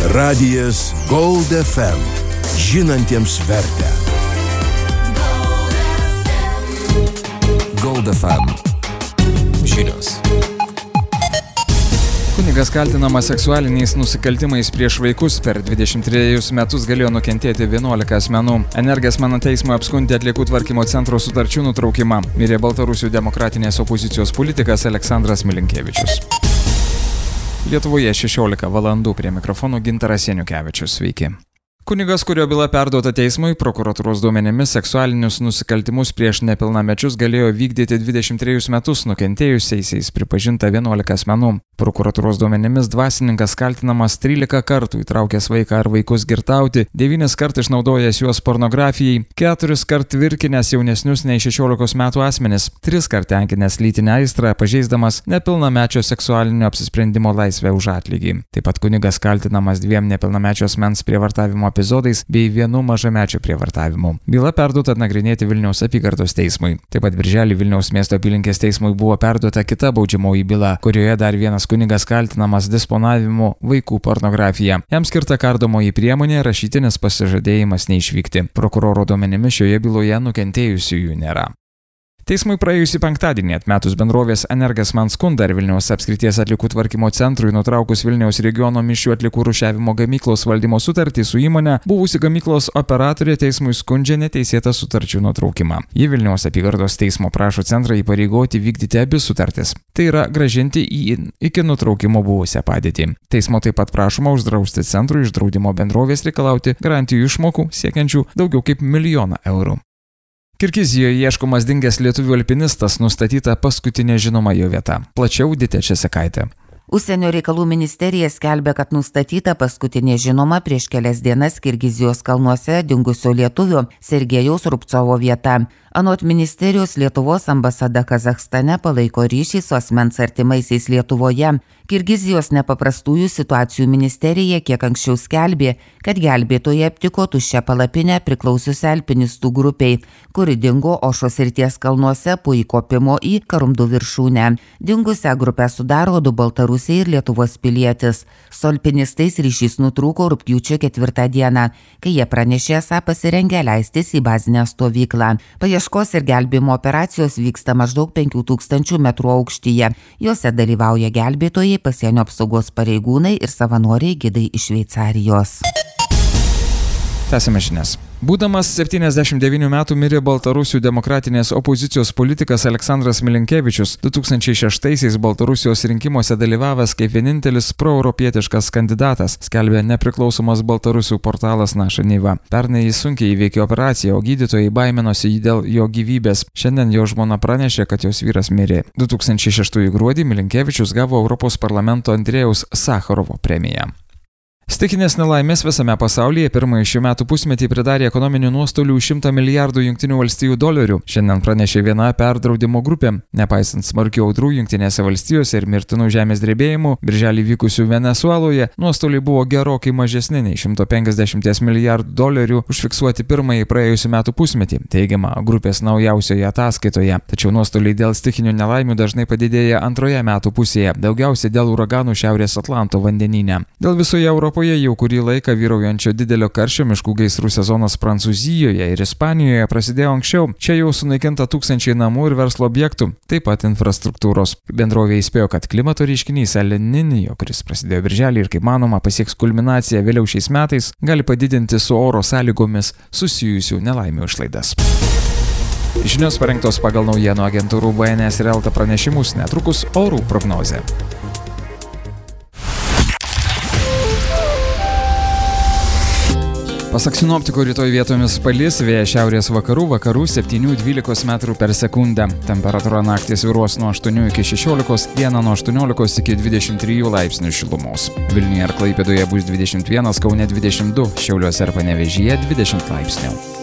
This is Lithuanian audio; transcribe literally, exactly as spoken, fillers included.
Radijas Gold F M. Žinantiems vertę. Gold F M. Žinios. Kunigas kaltinamas seksualiniais nusikaltimais prieš vaikus per dvidešimt trejus metus galėjo nukentėti vienuolika asmenų. Energijos mano teismo apskundė atliekų tvarkymo centro sutarčių nutraukimą. Mirė Baltarusių demokratinės opozicijos politikas Aleksandras Milinkėvičius. Lietuvoje šešiolika valandų, prie mikrofonų Gintaras Janiukevičius. Sveiki. Kunigas, kurio byla perduota teismui, prokuratūros duomenimis seksualinius nusikaltimus prieš nepilnamečius galėjo vykdyti dvidešimt trejus metus, nukentėjusiaisiais pripažinta vienuolika asmenų. Prokuratūros duomenimis dvasininkas kaltinamas trylika kartų įtraukęs vaiką ar vaikus girtauti, devynis kart išnaudojęs juos pornografijai, keturis kart virkinęs jaunesnius nei šešiolikos metų asmenis, tris kart tenkinęs lytinę aistrą, pažeisdamas nepilnamečio seksualinio apsisprendimo laisvę už atlygį. Taip pat kunigas kaltinamas dviem nepilnamečio asmens prievartavimo epizodais bei vienu mažamečio prievartavimu. Byla perduota nagrinėti Vilniaus apygardos teismui. Taip pat birželį Vilniaus miesto apylinkės teismui buvo perduota kita baudžiamoji byla, kurioje dar vienas kunigas kaltinamas disponavimu vaikų pornografija. Jam skirta kardomoji priemonė rašytinis pasižadėjimas neišvykti. Prokuroro duomenimis šioje byloje nukentėjusiųjų nėra. Teismui praėjusį penktadienį atmetus bendrovės Energasman skundą ir Vilniaus apskrities atliekų tvarkymo centrui nutraukus Vilniaus regiono mišrių atliekų rūšiavimo gamyklos valdymo sutartį su įmone, buvusi gamyklos operatorė teismui skundžia neteisėtą sutarčių nutraukimą. Ji Vilniaus apygardos teismo prašo centrą įpareigoti vykdyti abi sutartis. Tai yra grąžinti į iki nutraukimo buvusią padėtį. Teismo taip pat prašoma uždrausti centrui iš draudimo bendrovės reikalauti garantijų išmokų siekiančių daugiau kaip milijoną eurų. Kirgizijoje ieškomas dingęs lietuvių alpinistas, nustatyta paskutinė žinoma jo vieta. Plačiau Ditė Česekaitė. Užsienio reikalų ministerija skelbia, kad nustatyta paskutinė žinoma prieš kelias dienas Kirgizijos kalnuose dingusio lietuvio Sergejaus Rubcovo vieta. Anot ministerijos, Lietuvos ambasada Kazachstane palaiko ryšį su asmens artimaisiais Lietuvoje. Kirgizijos nepaprastųjų situacijų ministerija kiek anksčiau skelbė, kad gelbėtojai aptiko tuščią palapinę priklausiusią alpinistų grupiai, kuri dingo Ošos srities kalnuose po įkopimo į Karumdų viršūnę. Dingusią grupę sudaro du baltarusiai ir Lietuvos pilietis. Su alpinistais ryšys nutrūko rugpjūčio ketvirtą dieną, kai jie pranešė esą pasirengę leistis į bazinę stovyklą. Paieškos ir gelbėjimo operacijos vyksta maždaug penkių tūkstančių metrų aukštyje. Jose dalyvauja gelbėtojai, pasienio apsaugos pareigūnai ir savanoriai gidai iš Šveicarijos. Tęsime žinias. Būdamas septyniasdešimt devynių metų mirė Baltarusių demokratinės opozicijos politikas Aleksandras Milinkėvičius, du tūkstančiai šeštaisiais Baltarusijos rinkimuose dalyvavęs kaip vienintelis proeuropietiškas kandidatas, skelbė nepriklausomas Baltarusių portalas Naša Niva. Pernai jis sunkiai įveikė operaciją, o gydytojai baiminosi dėl jo gyvybės. Šiandien jo žmona pranešė, kad jos vyras mirė. du tūkstančiai šeštųjų gruodį Milinkėvičius gavo Europos parlamento Andrėjaus Sacharovo premiją. Stichinės nelaimės visame pasaulyje pirmąjį šių metų pusmetį pridarė ekonominių nuostolių šimtą milijardų jungtinių valstijų dolerių. Šiandien pranešė viena perdraudimo grupė. Nepaisant smarkių audrų jungtinėse valstijose ir mirtinų žemės drebėjimų, birželį vykusių Venesueloje nuostoliai buvo gerokai mažesni nei šimto penkiasdešimties milijardų dolerių užfiksuoti pirmąjį praėjusių metų pusmetį, teigiama grupės naujausioje ataskaitoje. Tačiau nuostoliai dėl stichinių nelaimių dažnai padidėja antroje metų pusėje, daugiausiai dėl uraganų Šiaurės Atlanto vandenyne. Dėl visoje Europoje jau kurį laiką vyraujančio didelio karščio miškų gaisrų sezonas Prancūzijoje ir Ispanijoje prasidėjo anksčiau. Čia jau sunaikinta tūkstančiai namų ir verslo objektų, taip pat infrastruktūros. Bendrovė įspėjo, kad klimato reiškinys El Niño, kuris prasidėjo birželį ir kaip manoma pasieks kulminaciją vėliau šiais metais, gali padidinti su oro sąlygomis susijusių nelaimių išlaidas. Žinios parengtos pagal naujienų agentūrų B N S ir Elta pranešimus, netrukus orų prognozė. Pasak sinoptikų, rytoj vietomis palis, vėjas šiaurės vakarų, vakarų septynių dvylikos metrų per sekundę. Temperatūra naktį svyruos nuo aštuonių iki šešiolikos, dieną nuo aštuoniolikos iki dvidešimt trijų laipsnių šilumos. Vilniuje ir Klaipėdoje bus dvidešimt vienas, Kaune dvidešimt du, Šiauliuose ir Panevėžyje dvidešimt laipsnių.